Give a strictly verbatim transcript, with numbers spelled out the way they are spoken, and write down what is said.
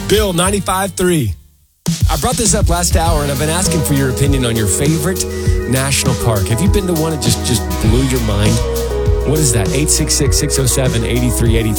Bill, ninety-five three. I brought this up last hour, and I've been asking for your opinion on your favorite national park. Have you been to one that just, just blew your mind? What is that? eight six six, six oh seven, eight three eight three.